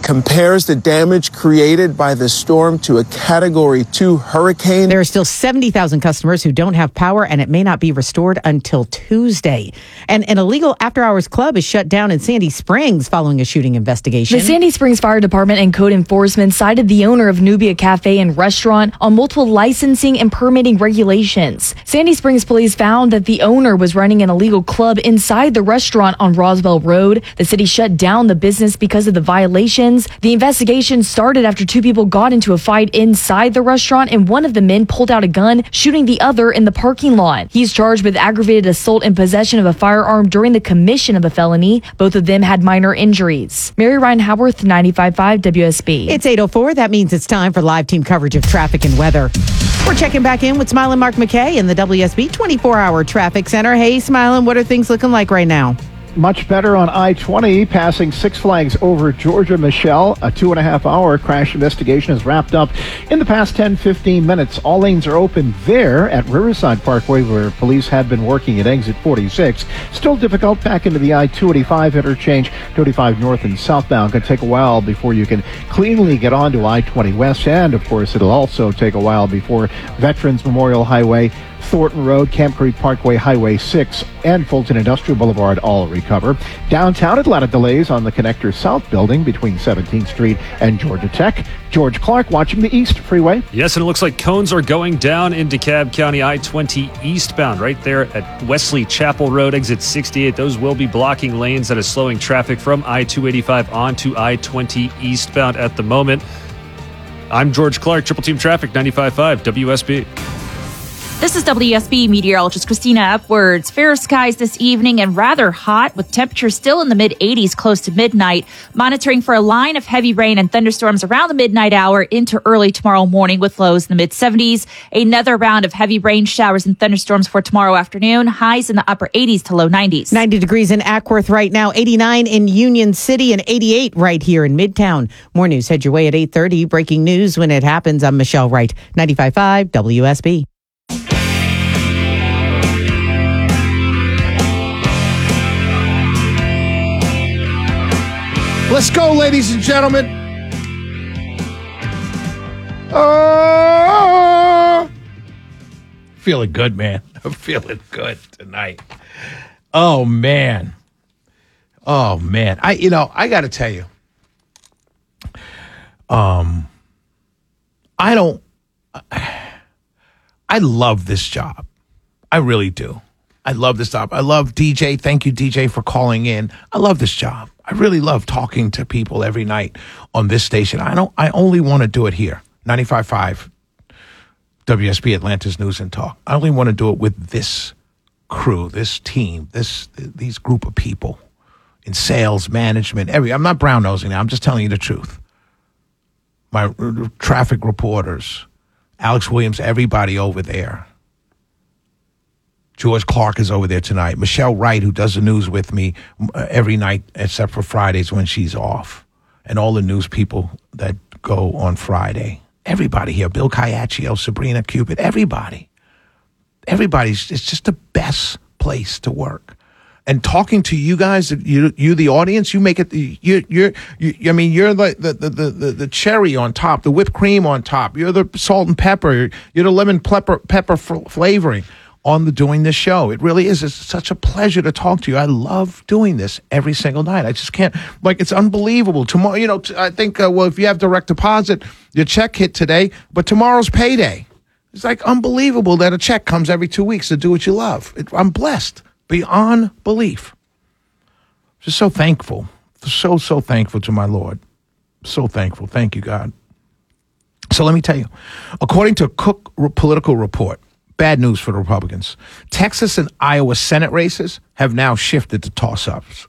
compares the damage created by the storm to a Category 2 hurricane. There are still 70,000 customers who don't have power, and it may not be restored until Tuesday. And an illegal after-hours club is shut down in Sandy Springs following a shooting investigation. The Sandy Springs Fire Department and code enforcement cited the owner of Nubia Cafe and Restaurant on multiple licensing and permitting regulations. Sandy Springs police found that the owner was running an illegal club inside the restaurant on Roswell Road. The city shut down the business because of the violations. The investigation started after two people got into a fight inside the restaurant, and one of the men pulled out a gun, shooting the other in the parking lot. He's charged with aggravated assault and possession of a firearm during the commission of a felony. Both of them had minor injuries. Mary Ryan Howarth, 95.5 WSB. It's 8:04. That means it's time for live team coverage of traffic and weather. We're checking back in with Smilin' Mark McKay in the WSB 24-hour traffic center. Hey, Smilin', what are things looking like right now? Much better on I-20, passing Six Flags over Georgia. Michelle, a 2.5-hour crash investigation is wrapped up in the past 10-15 minutes. All lanes are open there at Riverside Parkway, where police had been working at exit 46. Still difficult back into the I-285 interchange. 285 north and southbound could take a while before you can cleanly get onto I-20 west. And, of course, it'll also take a while before Veterans Memorial Highway, Thornton Road, Camp Creek Parkway, Highway 6, and Fulton Industrial Boulevard all recover. Downtown, a lot of delays on the Connector South building between 17th Street and Georgia Tech. George Clark watching the East Freeway. Yes, and it looks like cones are going down in DeKalb County, I-20 eastbound, right there at Wesley Chapel Road, exit 68. Those will be blocking lanes that is slowing traffic from I-285 onto I-20 eastbound at the moment. I'm George Clark, Triple Team Traffic, 95.5 WSB. This is WSB meteorologist Christina Upwards. Fair skies this evening and rather hot, with temperatures still in the mid-80s close to midnight. Monitoring for a line of heavy rain and thunderstorms around the midnight hour into early tomorrow morning, with lows in the mid-70s. Another round of heavy rain showers and thunderstorms for tomorrow afternoon. Highs in the upper 80s to low 90s. 90 degrees in Ackworth right now, 89 in Union City, and 88 right here in Midtown. More news head your way at 8:30. Breaking news when it happens. I'm Michelle Wright, 95.5 WSB. Let's go, ladies and gentlemen. Oh, feeling good, man. I'm feeling good tonight. Oh, man. I got to tell you, I love this job. I really do. I love this job. I love DJ. Thank you, DJ, for calling in. I love this job. I really love talking to people every night on this station. I only want to do it here. 95.5 WSB, Atlanta's News and Talk. I only want to do it with this crew, this team, these group of people in sales, management, I'm not brown-nosing now. I'm just telling you the truth. My traffic reporters, Alex Williams, everybody over there. George Clark is over there tonight. Michelle Wright, who does the news with me every night except for Fridays when she's off. And all the news people that go on Friday. Everybody here. Bill Caiaccio, Sabrina Cupid, everybody. It's just the best place to work. And talking to you guys, you the audience, you make it. You're the cherry on top, the whipped cream on top. You're the salt and pepper. You're the lemon pepper flavoring on doing this show. It really is. It's such a pleasure to talk to you. I love doing this every single night. I just can't, it's unbelievable. Tomorrow, I think, if you have direct deposit, your check hit today, but tomorrow's payday. It's unbelievable that a check comes every 2 weeks to do what you love. I'm blessed beyond belief. Just so thankful. So thankful to my Lord. So thankful. Thank you, God. So let me tell you, according to Cook Political Report, bad news for the Republicans. Texas and Iowa Senate races have now shifted to toss-ups.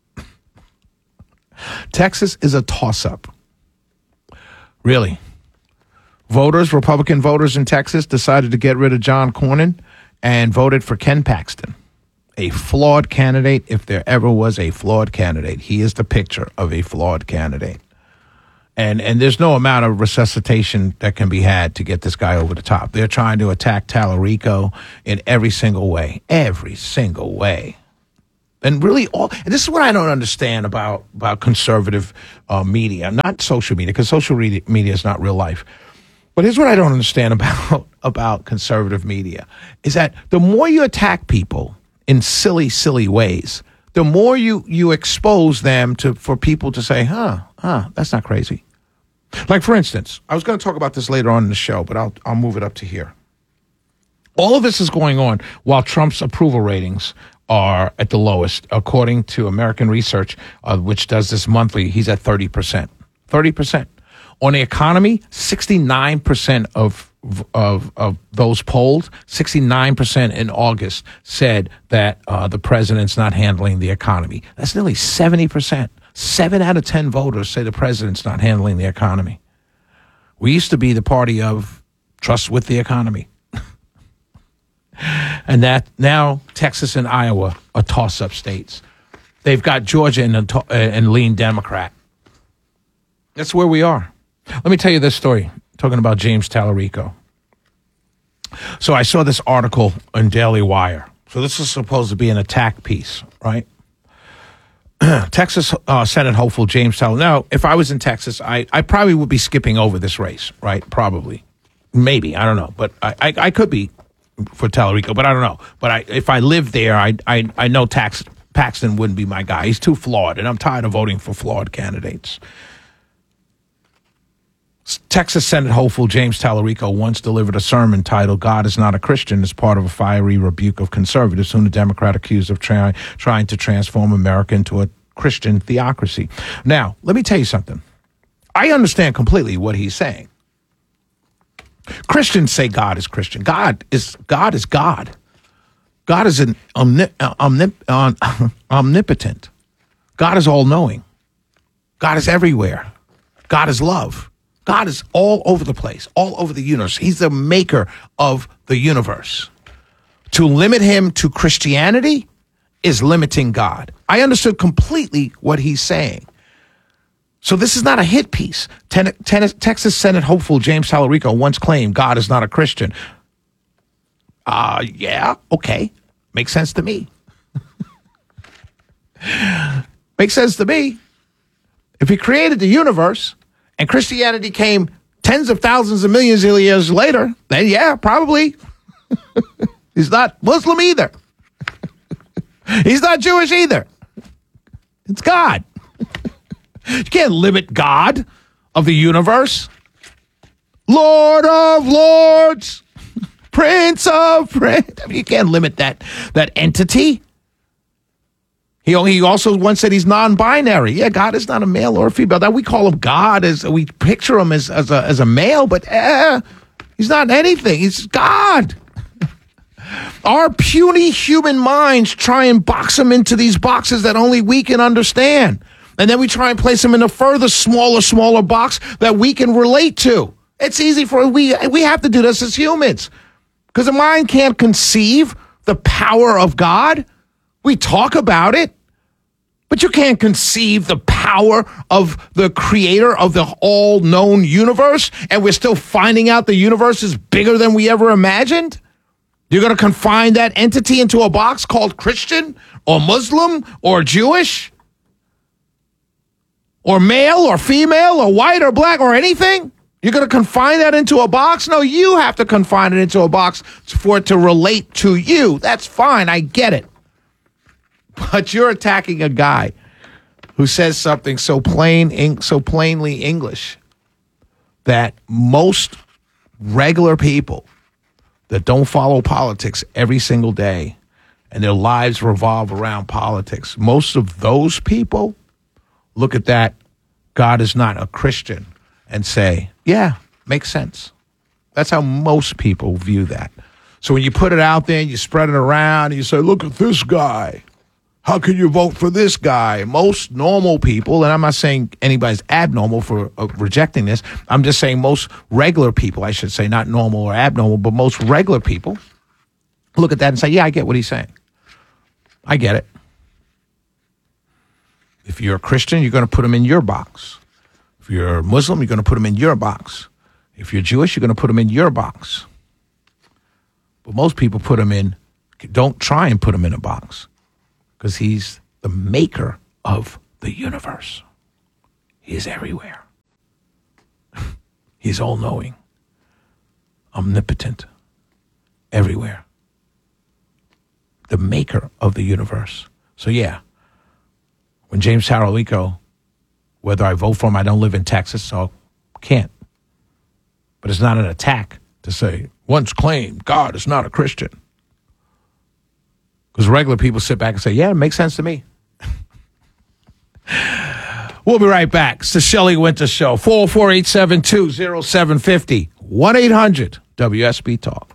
Texas is a toss-up. Really. Republican voters in Texas decided to get rid of John Cornyn and voted for Ken Paxton. A flawed candidate, if there ever was a flawed candidate. He is the picture of a flawed candidate. And there's no amount of resuscitation that can be had to get this guy over the top. They're trying to attack Tallarico in every single way. Every single way. And really, and this is what I don't understand about conservative media, not social media, because social media is not real life. But here's what I don't understand about conservative media, is that the more you attack people in silly, silly ways, the more you expose them for people to say, that's not crazy. Like, for instance, I was going to talk about this later on in the show, but I'll move it up to here. All of this is going on while Trump's approval ratings are at the lowest. According to American Research, which does this monthly, he's at 30%. 30%. On the economy, 69% of those polled, 69% in August said that the president's not handling the economy. That's nearly 70%. 7 out of 10 voters say the president's not handling the economy. We used to be the party of trust with the economy. And that now Texas and Iowa are toss-up states. They've got Georgia and lean Democrat. That's where we are. Let me tell you this story, talking about James Tallarico. So I saw this article on Daily Wire. So this is supposed to be an attack piece, right? Texas Senate hopeful James Tallarico. Now, if I was in Texas, I probably would be skipping over this race, right? Probably. Maybe. I don't know. But I could be for Tallarico, but I don't know. But if I lived there, I know Paxton wouldn't be my guy. He's too flawed, and I'm tired of voting for flawed candidates. Texas Senate hopeful James Tallarico once delivered a sermon titled "God is Not a Christian" as part of a fiery rebuke of conservatives whom the Democrat accused of trying to transform America into a Christian theocracy. Now, let me tell you something. I understand completely what he's saying. Christians say God is Christian. God is God. God is an omnipotent. God is all-knowing. God is everywhere. God is love. God is all over the place, all over the universe. He's the maker of the universe. To limit him to Christianity is limiting God. I understood completely what he's saying. So this is not a hit piece. Texas Senate hopeful James Tallarico once claimed God is not a Christian. Yeah, okay. Makes sense to me. Makes sense to me. If he created the universe and Christianity came tens of thousands of millions of years later, then yeah, probably. He's not Muslim either. He's not Jewish either. It's God. You can't limit God of the universe. Lord of Lords, Prince of Prince. I mean, you can't limit that entity. He also once said he's non-binary. Yeah, God is not a male or a female. That we call him God, as we picture him as a male, but he's not anything. He's God. Our puny human minds try and box him into these boxes that only we can understand. And then we try and place him in a further smaller box that we can relate to. It's easy we have to do this as humans. Because the mind can't conceive the power of God. We talk about it, but you can't conceive the power of the creator of the all-known universe, and we're still finding out the universe is bigger than we ever imagined? You're going to confine that entity into a box called Christian or Muslim or Jewish or male or female or white or black or anything? You're going to confine that into a box? No, you have to confine it into a box for it to relate to you. That's fine. I get it. But you're attacking a guy who says something so plainly English that most regular people that don't follow politics every single day and their lives revolve around politics, most of those people look at that God is not a Christian and say, yeah, makes sense. That's how most people view that. So when you put it out there and you spread it around and you say, look at this guy. How can you vote for this guy? Most normal people, and I'm not saying anybody's abnormal for rejecting this. I'm just saying most regular people, I should say, not normal or abnormal, but most regular people look at that and say, yeah, I get what he's saying. I get it. If you're a Christian, you're going to put him in your box. If you're a Muslim, you're going to put him in your box. If you're Jewish, you're going to put him in your box. But most people don't try and put him in a box. because he's the maker of the universe. He is everywhere. He's all-knowing, omnipotent, everywhere. The maker of the universe. So yeah, when James Tarolico, whether I vote for him, I don't live in Texas, so can't. But it's not an attack to say, once claimed, God is not a Christian. Because regular people sit back and say, yeah, it makes sense to me. We'll be right back. It's the Shelley Winter Show. 404-872-0750. 1-800-WSB Talk.